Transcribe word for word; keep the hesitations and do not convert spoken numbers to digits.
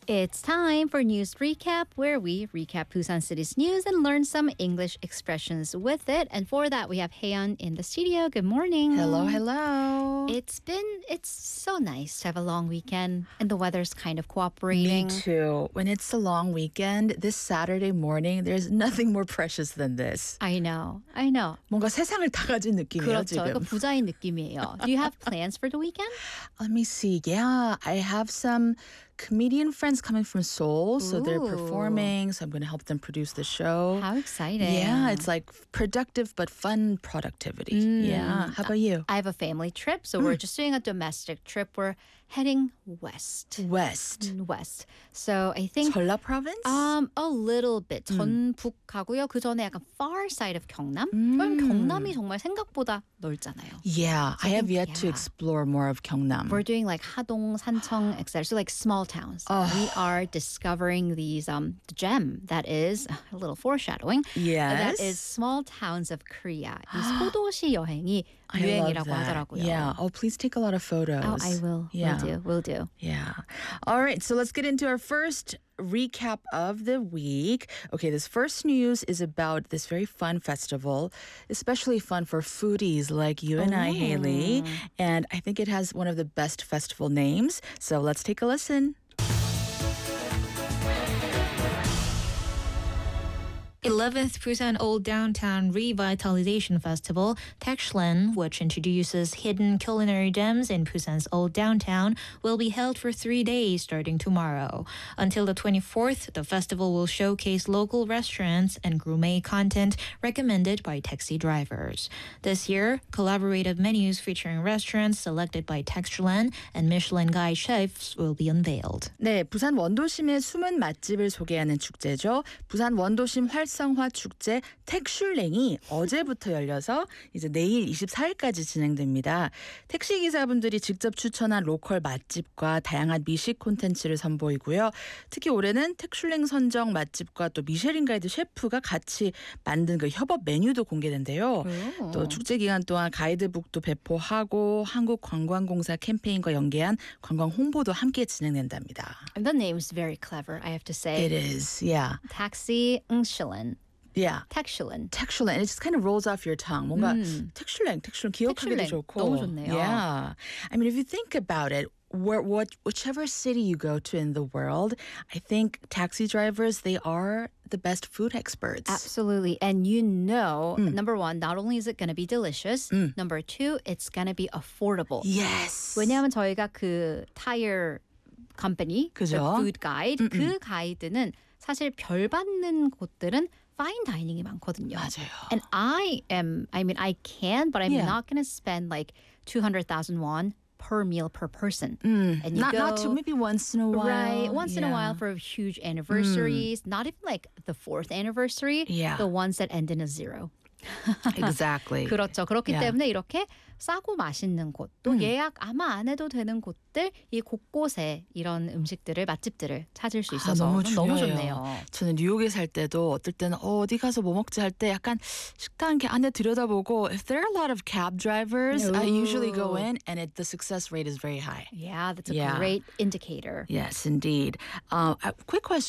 It's time for News Recap, where we recap Busan City's news and learn some English expressions with it. And for that, we have Haeyeon in the studio. Good morning. Hello, hello. It's been, it's so nice to have a long weekend, and the weather's kind of cooperating. Me too. When it's a long weekend, this Saturday morning, there's nothing more precious than this. I know, I know. 뭔가 세상을 다 가진 느낌이에요, 그렇죠. 지금. 이거 부자인 느낌이에요. Do you have plans for the weekend? Let me see. Yeah, I have some comedian friends coming from Seoul, so they're Ooh. performing, so I'm going to help them produce the show. How exciting. Yeah, it's like productive but fun productivity. Mm. Yeah. How about you? I have a family trip, so we're just doing a domestic trip. We're heading west. West. West. So I think 전라 province? um a little bit 전북 가고요. 그 전에 약간 far side of 경남. 그럼 경남이 정말 생각보다 넓잖아요. Yeah, I have think, yet to yeah. explore more of Gyeongnam. We're doing like 하동, 산청, et cetera. So like small towns. Oh. We are discovering these um the gem that is a little foreshadowing. Yes. That is small towns of Korea. 이 소도시 여행이 I love 유행이라고 that. 하더라고요. Yeah. Oh, please take a lot of photos. Oh, I will. Yeah. Will do. Will do. Yeah. All right. So let's get into our first recap of the week. Okay, this first news is about this very fun festival, especially fun for foodies like you and I, Haley. And I think it has one of the best festival names. So let's take a listen. eleventh Busan Old Downtown Revitalization Festival, Taekshilen, which introduces hidden culinary gems in Busan's Old Downtown, will be held for three days starting tomorrow. Until the twenty-fourth, the festival will showcase local restaurants and gourmet content recommended by taxi drivers. This year, collaborative menus featuring restaurants selected by Taekshilen and Michelin Guide chefs will be unveiled. 네, 부산 원도심의 숨은 맛집을 소개하는 축제죠. 부산 원도심 활성화 축제 택슐랭이 어제부터 열려서 이제 내일 이십사일까지 진행됩니다. 택시 기사분들이 직접 추천한 로컬 맛집과 다양한 미식 콘텐츠를 선보이고요. 특히 올해는 택슐랭 선정 맛집과 또 미쉐린 가이드 셰프가 같이 만든 그 협업 메뉴도 공개된대요. 오. 또 축제 기간 동안 가이드북도 배포하고 한국관광공사 캠페인과 연계한 관광 홍보도 함께 진행된답니다. And the name's very clever, I have to say. It is, yeah. Taxi 응실렌. Yeah. Taekshilen. Taekshilen. It just kind of rolls off your tongue. 뭔가 음. Taekshilen, Taekshilen 기억하기도 Taekshilen. 좋고. 너무 좋네요. Yeah. I mean, if you think about it, where, what, whichever city you go to in the world, I think taxi drivers, they are the best food experts. Absolutely. And you know, number one, not only is it going to be delicious, number two, it's going to be affordable. Yes. 왜냐하면 저희가 그 타이어 컴퍼니, 그죠? the food guide, 그 가이드는 사실 별 받는 곳들은 fine dining이 많거든요. 맞아요. And I am, I mean, I can, but I'm Yeah. not going to spend like two hundred thousand won per meal per person. Mm. And you not, go, not to maybe once in a while. right, once in a Yeah. while for huge anniversaries, not even like the fourth anniversary, Yeah. the ones that end in a zero. Exactly. 그렇죠. 그렇기 Yeah. 때문에 이렇게 싸고 맛있는 곳, 또 예약 아마 안 해도 되는 곳들, 이 곳곳에 이런 음식들을, 맛집들을 찾을 수 있어서 아, 너무 너무 중요해요. 좋네요. 저는 뉴욕에 살 때도 어떨 때는 어, 어디 가서 뭐 먹지 할 때 약간 식당 이렇게 안에 들여다보고 if there are a lot of cab drivers, I usually go in and it, the success rate is very high. Yeah, that's a Yeah. great indicator. Yes, indeed. Uh, a quick question.